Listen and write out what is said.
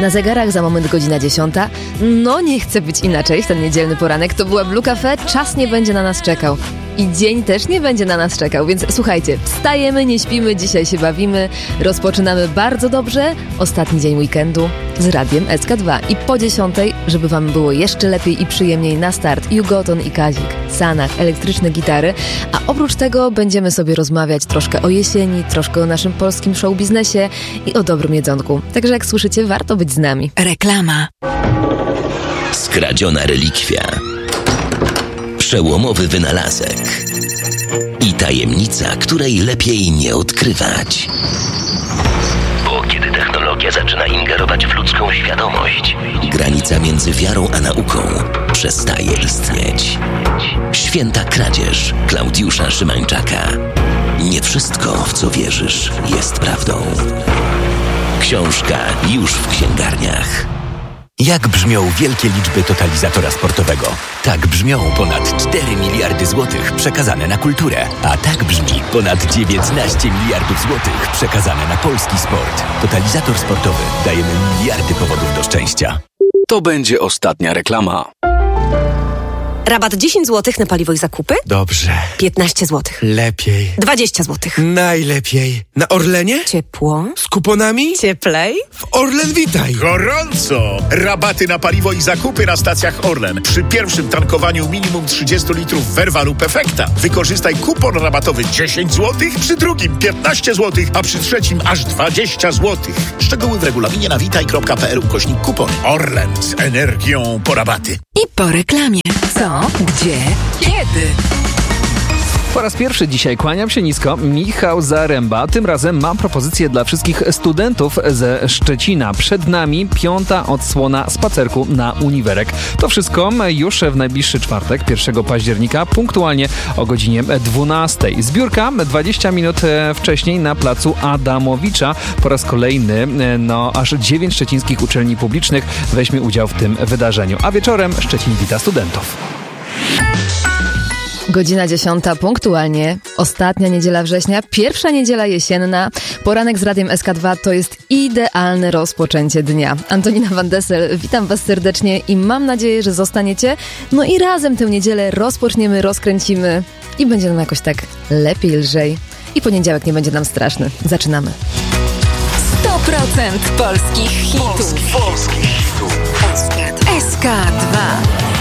Na zegarach za moment godzina 10. No nie chce być inaczej w ten niedzielny poranek. To była Blue Cafe, czas nie będzie na nas czekał. I dzień też nie będzie na nas czekał, więc słuchajcie, wstajemy, nie śpimy, dzisiaj się bawimy, rozpoczynamy bardzo dobrze ostatni dzień weekendu z Radiem SK2 i po 10, żeby wam było jeszcze lepiej i przyjemniej na start Jugoton i Kazik, Sanach, elektryczne gitary, a oprócz tego będziemy sobie rozmawiać troszkę o jesieni, troszkę o naszym polskim show biznesie i o dobrym jedzonku. Także jak słyszycie, warto być z nami. Reklama. Skradziona relikwia. Przełomowy wynalazek i tajemnica, której lepiej nie odkrywać. Bo kiedy technologia zaczyna ingerować w ludzką świadomość, granica między wiarą a nauką przestaje istnieć. Święta kradzież Klaudiusza Szymańczaka. Nie wszystko, w co wierzysz, jest prawdą. Książka już w księgarniach. Jak brzmią wielkie liczby totalizatora sportowego? Tak brzmią ponad 4 miliardy złotych przekazane na kulturę. A tak brzmi ponad 19 miliardów złotych przekazane na polski sport. Totalizator sportowy. Dajemy miliardy powodów do szczęścia. To będzie ostatnia reklama. Rabat 10 zł na paliwo i zakupy? Dobrze. 15 zł. Lepiej. 20 zł. Najlepiej. Na Orlenie? Ciepło. Z kuponami? Cieplej. W Orlen Witaj. Gorąco! Rabaty na paliwo i zakupy na stacjach Orlen. Przy pierwszym tankowaniu minimum 30 litrów Verva lub Efekta wykorzystaj kupon rabatowy 10 zł, przy drugim 15 zł, a przy trzecim aż 20 zł. Szczegóły w regulaminie na witaj.pl/kupon. Orlen z energią po rabaty. I po reklamie. Co? Gdzie? Kiedy? Po raz pierwszy dzisiaj kłaniam się nisko. Michał Zaręba. Tym razem mam propozycję dla wszystkich studentów ze Szczecina. Przed nami 5. odsłona spacerku na Uniwerek. To wszystko już w najbliższy czwartek, 1 października, punktualnie o godzinie 12. Zbiórka 20 minut wcześniej na placu Adamowicza. Po raz kolejny, aż 9 szczecińskich uczelni publicznych weźmie udział w tym wydarzeniu. A wieczorem Szczecin wita studentów. Godzina 10, punktualnie. Ostatnia niedziela września, pierwsza niedziela jesienna. Poranek z Radiem SK2 to jest idealne rozpoczęcie dnia. Antonina Van Dessel, witam was serdecznie i mam nadzieję, że zostaniecie. No i razem tę niedzielę rozpoczniemy, rozkręcimy i będzie nam jakoś tak lepiej, lżej. I poniedziałek nie będzie nam straszny. Zaczynamy. 100% polskich hitów. SK2.